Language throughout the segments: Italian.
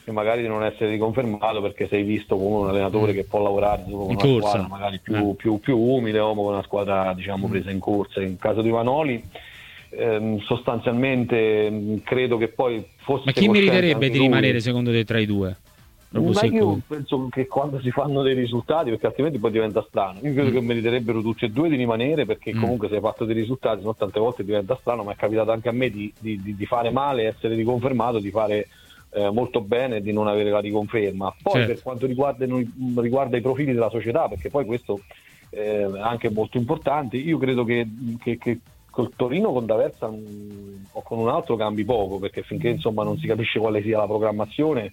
e magari di non essere riconfermato perché sei visto come un allenatore che può lavorare con una squadra magari più umile o con una squadra diciamo presa in corsa. In caso di Vanoli sostanzialmente credo che poi fosse... Ma chi meriterebbe di rimanere secondo te tra i due? Io penso che quando si fanno dei risultati, perché altrimenti poi diventa strano, io credo che meriterebbero tutti e due di rimanere, perché comunque se hai fatto dei risultati, no, tante volte diventa strano, ma è capitato anche a me di fare male, essere riconfermato, di fare molto bene e di non avere la riconferma. Poi per quanto riguarda i profili della società, perché poi questo è anche molto importante, io credo che col Torino, con D'Aversa o con un altro cambi poco, perché finché insomma non si capisce quale sia la programmazione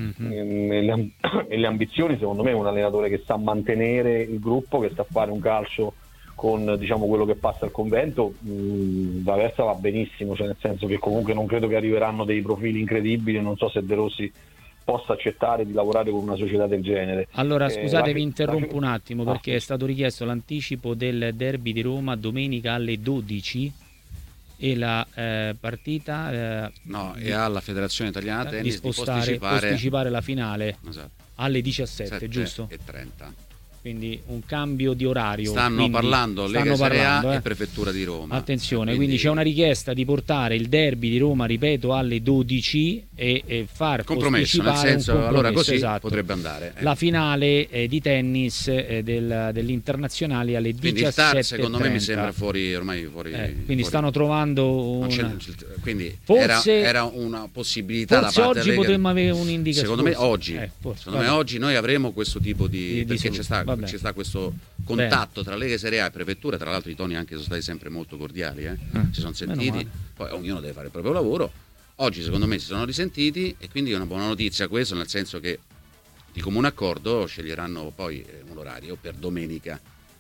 e le ambizioni, secondo me è un allenatore che sa mantenere il gruppo, che sa fare un calcio con diciamo quello che passa al convento. D'Aversa va benissimo, cioè nel senso che comunque non credo che arriveranno dei profili incredibili, non so se De Rossi possa accettare di lavorare con una società del genere. Allora scusate, vi interrompo un attimo perché è stato richiesto l'anticipo del derby di Roma domenica alle 12 e la partita e alla Federazione Italiana Tennis di posticipare la finale alle 17, giusto? E 30. Quindi un cambio di orario. Stanno parlando Lega Serie A e Prefettura di Roma. Attenzione, quindi c'è una richiesta di portare il derby di Roma, ripeto, alle 12 e far compromesso, nel senso, allora così potrebbe andare. La finale di tennis dell'internazionale alle 17:30. Quindi il TAR secondo me mi sembra fuori. Quindi stanno trovando quindi forse era una possibilità da parte oggi della Lega. Potremmo avere un'indicazione. Secondo me oggi noi avremo questo tipo di perché ci sta questo contatto tra Lega Serie A e Prefettura. Tra l'altro i toni anche sono stati sempre molto cordiali, si sono sentiti, poi ognuno deve fare il proprio lavoro. Oggi secondo me si sono risentiti e quindi è una buona notizia questo, nel senso che di comune accordo sceglieranno poi un orario per domenica,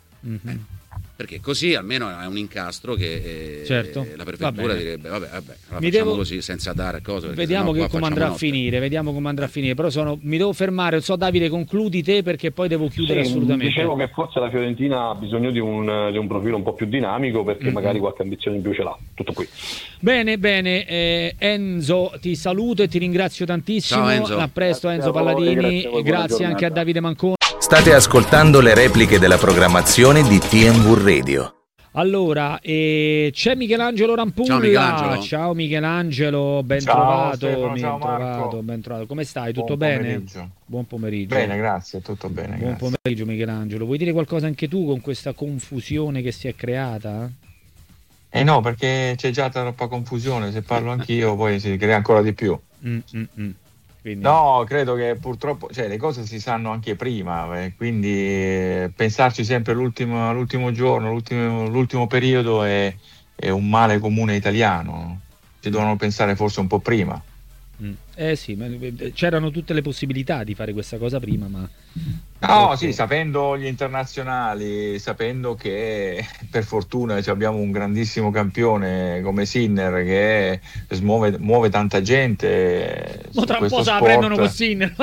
perché così almeno è un incastro che la prefettura direbbe vabbè facciamo così senza dare cose, vediamo come andrà a finire, però mi devo fermare, non so Davide, concludi te perché poi devo chiudere assolutamente. Dicevo che forse la Fiorentina ha bisogno di un profilo un po' più dinamico, perché magari qualche ambizione in più ce l'ha. Tutto qui. Bene, Enzo, ti saluto e ti ringrazio tantissimo. Ciao, Enzo. A presto Enzo Palladini, grazie anche a Davide Manconi. State ascoltando le repliche della programmazione di TNV Radio. Allora, c'è Michelangelo Rampulla. Ciao Michelangelo, ben trovato. Come stai? Tutto bene? Buon pomeriggio. Bene, grazie, tutto bene. Buon pomeriggio Michelangelo. Vuoi dire qualcosa anche tu con questa confusione che si è creata? No, perché c'è già troppa confusione, se parlo anch'io poi si crea ancora di più. Quindi... No, credo che purtroppo le cose si sanno anche prima, quindi pensarci sempre l'ultimo giorno, l'ultimo periodo è un male comune italiano. Ci devono pensare forse un po' prima. Sì, ma c'erano tutte le possibilità di fare questa cosa prima, ma... sapendo gli internazionali, sapendo che per fortuna abbiamo un grandissimo campione come Sinner che muove tanta gente. Tra un po' se la prendono con Sinner.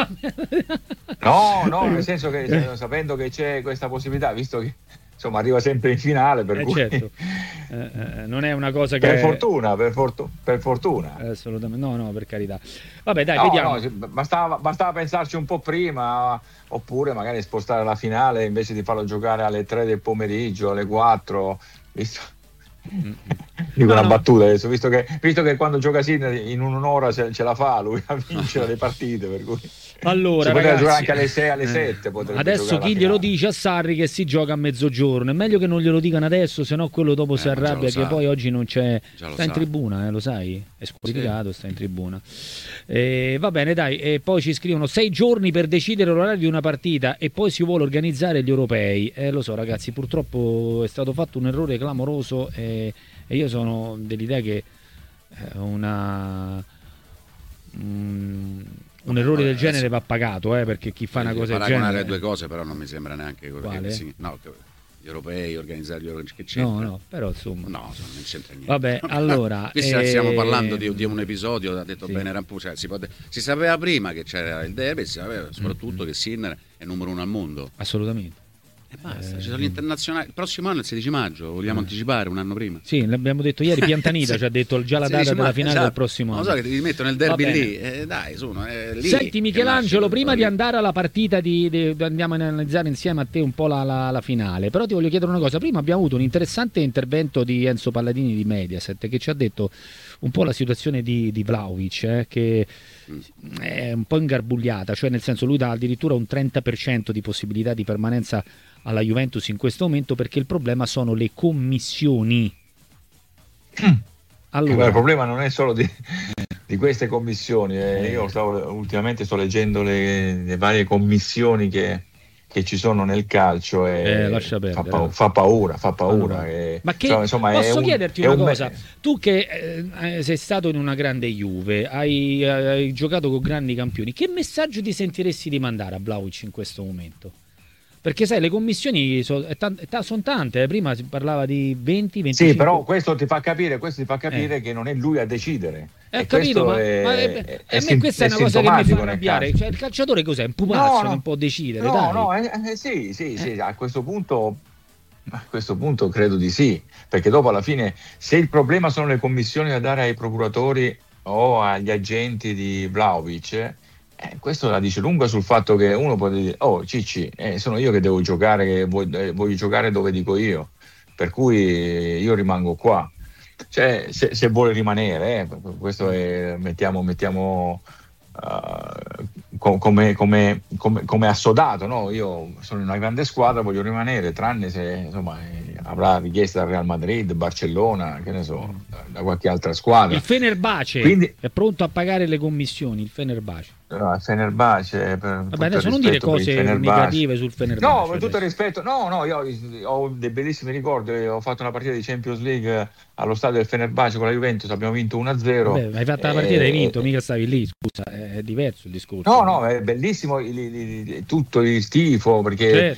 No, nel senso che sapendo che c'è questa possibilità, visto che insomma arriva sempre in finale, per cui certo. Non è una cosa che per fortuna assolutamente no, per carità. Vabbè, dai, vediamo. Bastava pensarci un po' prima, oppure magari spostare la finale invece di farlo giocare alle 3 del pomeriggio, alle 4, visto. Dico una battuta adesso, visto che quando gioca Sinner in un'ora ce la fa lui a vincere le partite, per cui allora si poteva ragazzi, giocare anche alle 6, alle 7 adesso chi glielo dice a Sarri che si gioca a mezzogiorno? È meglio che non glielo dicano adesso, se no quello dopo si arrabbia che poi oggi non c'è, sta in tribuna, lo sai, è squalificato, sta in tribuna. Va bene, dai, e poi ci scrivono 6 giorni per decidere l'orario di una partita e poi si vuole organizzare gli europei. Lo so ragazzi, purtroppo è stato fatto un errore clamoroso e io sono dell'idea che un errore del genere va pagato, perché chi fa una cosa del genere... Paragonare le due cose però non mi sembra neanche gli europei, organizzare gli europei, che c'entra? No, però insomma non c'entra niente. Vabbè, allora qui stiamo parlando di un episodio, ha detto bene Rampu, si sapeva prima che c'era il derby, si sapeva soprattutto che Sinner è numero 1 al mondo, assolutamente. Basta, ci sono gli internazionali. Il prossimo anno è il 16 maggio, vogliamo anticipare un anno prima? Sì, l'abbiamo detto ieri, Piantanita ci ha detto già la data della finale del prossimo anno. Non so che ti mettono il derby lì, dai, lì. Senti Michelangelo, prima di andare alla partita andiamo a analizzare insieme a te un po' la finale, però ti voglio chiedere una cosa. Prima abbiamo avuto un interessante intervento di Enzo Palladini di Mediaset che ci ha detto un po' la situazione di Vlahovic, che è un po' ingarbugliata, cioè nel senso lui dà addirittura un 30% di possibilità di permanenza alla Juventus in questo momento, perché il problema sono le commissioni. Allora, il problema non è solo di queste commissioni, io ultimamente sto leggendo le varie commissioni che ci sono nel calcio e lascia perdere. fa paura. Allora. Ma che, insomma, posso chiederti una cosa? Tu che sei stato in una grande Juve, hai giocato con grandi campioni, che messaggio ti sentiresti di mandare a Vlahovic in questo momento? Perché sai, le commissioni sono tante, prima si parlava di 20-25. Sì, però questo ti fa capire che non è lui a decidere. Capito, ma a me questa è una cosa che mi fa arrabbiare. Cioè, il calciatore cos'è? Un pupazzo, non può decidere. Sì, a questo punto credo di sì, perché dopo alla fine, se il problema sono le commissioni da dare ai procuratori o agli agenti di Vlahovic, questo la dice lunga sul fatto che uno può dire: oh Cicci, sono io che devo giocare, voglio giocare dove dico io, per cui io rimango qua. Cioè, se vuole rimanere, questo è, mettiamo come assodato, no? Io sono in una grande squadra, voglio rimanere, tranne se insomma avrà richiesta dal Real Madrid, Barcellona, che ne so, da qualche altra squadra. Il Fenerbahce è pronto a pagare le commissioni, il Fenerbahce. No, il Fenerbahce, vabbè, adesso non dire cose negative sul Fenerbahce. No, per tutto il rispetto, io ho dei bellissimi ricordi. Ho fatto una partita di Champions League allo stadio del Fenerbahce con la Juventus, abbiamo vinto 1-0. Vabbè, hai fatto la partita e hai vinto, mica stavi lì, scusa, è diverso il discorso. No, è bellissimo tutto il tifo, perché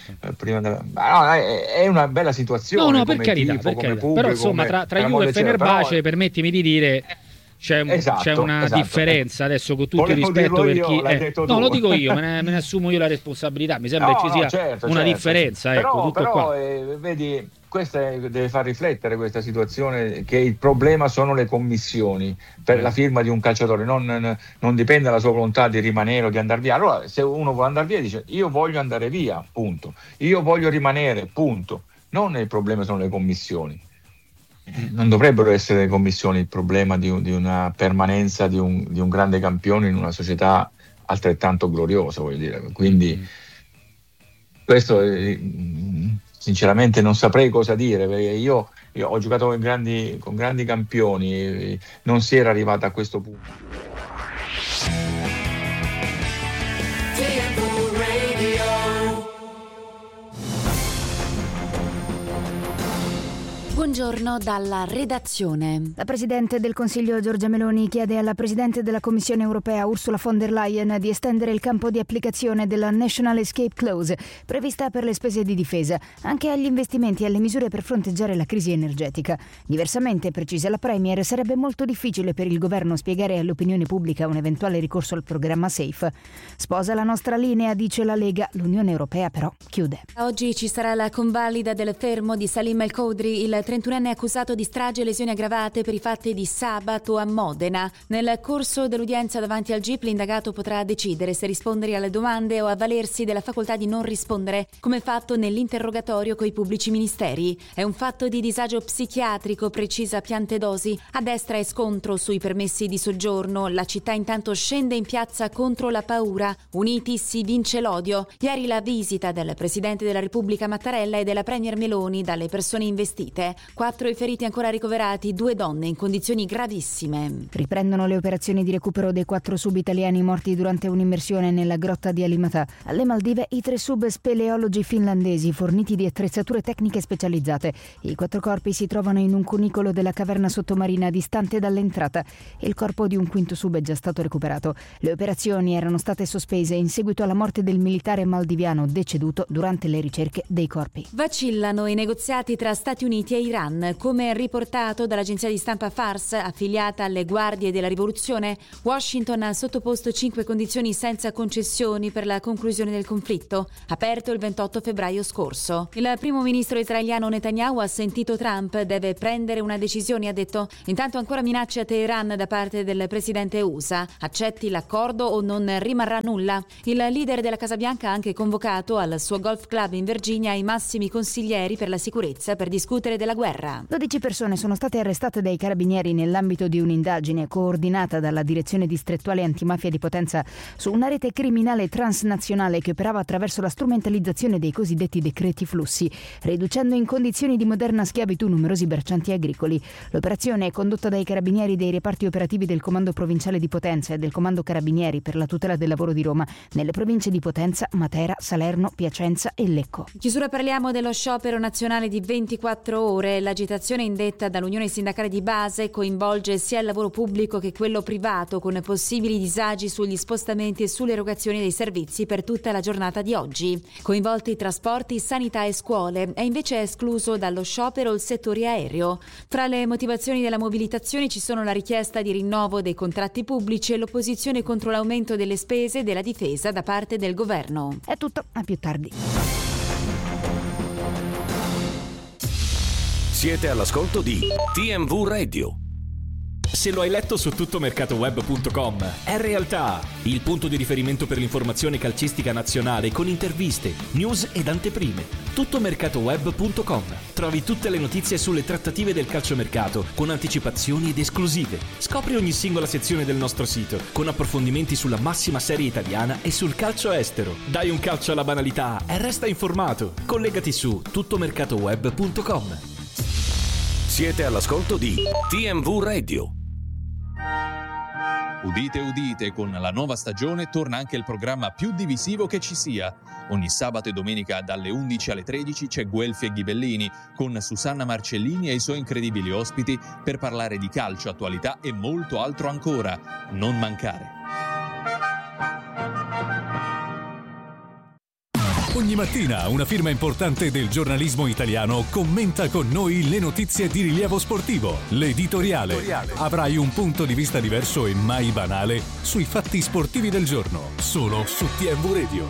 è una bella situazione. No, per carità, pubblico, però insomma tra Juve e Fenerbahce, permettimi di dire, c'è una differenza adesso, con tutto il rispetto per chi no, lo dico io, me ne assumo io la responsabilità, mi sembra che ci sia una differenza, però, tutto qua. Vedi, questa deve far riflettere questa situazione, che il problema sono le commissioni per la firma di un calciatore, non dipende dalla sua volontà di rimanere o di andare via. Allora, se uno vuole andare via, dice: io voglio andare via, punto, io voglio rimanere, punto. Non il problema sono le commissioni. Non dovrebbero essere le commissioni il problema di una permanenza di un grande campione in una società altrettanto gloriosa, voglio dire. Quindi questo sinceramente non saprei cosa dire, perché io ho giocato con grandi campioni, non si era arrivato a questo punto. Buongiorno dalla redazione. La Presidente del Consiglio Giorgia Meloni chiede alla Presidente della Commissione Europea Ursula von der Leyen di estendere il campo di applicazione della National Escape Clause prevista per le spese di difesa anche agli investimenti e alle misure per fronteggiare la crisi energetica. Diversamente, precisa la Premier, sarebbe molto difficile per il governo spiegare all'opinione pubblica un eventuale ricorso al programma SAFE. Sposa la nostra linea, dice la Lega, l'Unione Europea però chiude. Oggi ci sarà la convalida del fermo di Salim El Khodri, il 31enne accusato di strage e lesioni aggravate per i fatti di sabato a Modena. Nel corso dell'udienza davanti al GIP l'indagato potrà decidere se rispondere alle domande o avvalersi della facoltà di non rispondere, come fatto nell'interrogatorio coi pubblici ministeri. È un fatto di disagio psichiatrico, precisa Piantedosi. A destra è scontro sui permessi di soggiorno. La città intanto scende in piazza contro la paura. Uniti si vince l'odio. Ieri la visita del Presidente della Repubblica Mattarella e della Premier Meloni dalle persone investite. 4 i feriti ancora ricoverati, 2 donne in condizioni gravissime. Riprendono le operazioni di recupero dei 4 sub italiani morti durante un'immersione nella grotta di Alimatà. Alle Maldive i 3 sub speleologi finlandesi forniti di attrezzature tecniche specializzate. I 4 corpi si trovano in un cunicolo della caverna sottomarina distante dall'entrata. Il corpo di un quinto sub è già stato recuperato. Le operazioni erano state sospese in seguito alla morte del militare maldiviano deceduto durante le ricerche dei corpi. Vacillano i negoziati tra Stati Uniti e Iran. Teheran. Come riportato dall'agenzia di stampa Fars, affiliata alle Guardie della Rivoluzione, Washington ha sottoposto 5 condizioni senza concessioni per la conclusione del conflitto, aperto il 28 febbraio scorso. Il primo ministro israeliano Netanyahu ha sentito Trump, deve prendere una decisione, ha detto. Intanto ancora minacce a Teheran da parte del presidente USA. Accetti l'accordo o non rimarrà nulla. Il leader della Casa Bianca ha anche convocato al suo golf club in Virginia i massimi consiglieri per la sicurezza per discutere della guerra. 12 persone sono state arrestate dai carabinieri nell'ambito di un'indagine coordinata dalla Direzione Distrettuale Antimafia di Potenza su una rete criminale transnazionale che operava attraverso la strumentalizzazione dei cosiddetti decreti flussi, riducendo in condizioni di moderna schiavitù numerosi braccianti agricoli. L'operazione è condotta dai carabinieri dei reparti operativi del Comando Provinciale di Potenza e del Comando Carabinieri per la tutela del lavoro di Roma, nelle province di Potenza, Matera, Salerno, Piacenza e Lecco. Chiusura, parliamo dello sciopero nazionale di 24 ore. L'agitazione indetta dall'Unione Sindacale di Base coinvolge sia il lavoro pubblico che quello privato, con possibili disagi sugli spostamenti e sulle erogazioni dei servizi per tutta la giornata di oggi. Coinvolti trasporti, sanità e scuole. È invece escluso dallo sciopero il settore aereo. Fra le motivazioni della mobilitazione ci sono la richiesta di rinnovo dei contratti pubblici e l'opposizione contro l'aumento delle spese della difesa da parte del governo. È tutto, a più tardi. Siete all'ascolto di TMV Radio. Se lo hai letto su tuttomercatoweb.com, è realtà, il punto di riferimento per l'informazione calcistica nazionale con interviste, news ed anteprime. Tuttomercatoweb.com. Trovi tutte le notizie sulle trattative del calciomercato con anticipazioni ed esclusive. Scopri ogni singola sezione del nostro sito con approfondimenti sulla massima serie italiana e sul calcio estero. Dai un calcio alla banalità e resta informato. Collegati su tuttomercatoweb.com. Siete all'ascolto di TMV Radio. Udite, udite, con la nuova stagione torna anche il programma più divisivo che ci sia. Ogni sabato e domenica dalle 11 alle 13 c'è Guelfi e Ghibellini con Susanna Marcellini e i suoi incredibili ospiti per parlare di calcio, attualità e molto altro ancora. Non mancare. Ogni mattina una firma importante del giornalismo italiano commenta con noi le notizie di rilievo sportivo. L'editoriale. Avrai un punto di vista diverso e mai banale sui fatti sportivi del giorno, solo su TMV Radio.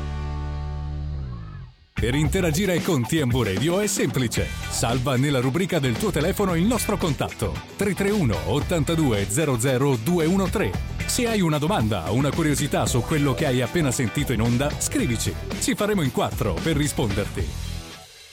Per interagire con TMV Radio è semplice. Salva nella rubrica del tuo telefono il nostro contatto 331 82 00 213. Se hai una domanda o una curiosità su quello che hai appena sentito in onda, scrivici. Ci faremo in 4 per risponderti.